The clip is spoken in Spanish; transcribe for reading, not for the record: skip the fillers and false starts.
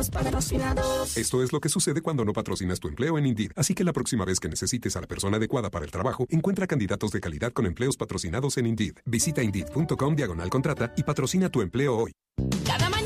empleos patrocinados. Esto es lo que sucede cuando no patrocinas tu empleo en Indeed. Así que la próxima vez que necesites a la persona adecuada para el trabajo, encuentra candidatos de calidad con empleos patrocinados en Indeed. Visita Indeed.com/contrata y patrocina tu empleo hoy. Cada mañana